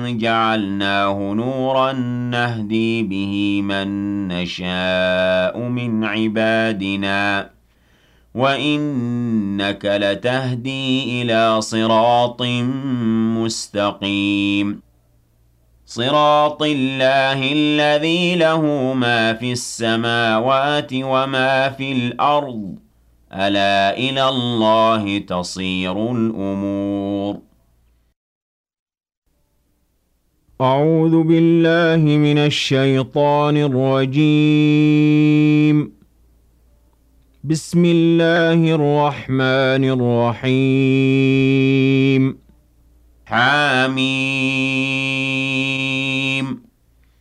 جعلناه نورا نهدي به من نشاء من عبادنا وإنك لتهدي إلى صراط مستقيم صراط الله الذي له ما في السماوات وما في الأرض ألا إلى الله تصير الأمور أعوذ بالله من الشيطان الرجيم بسم الله الرحمن الرحيم حميم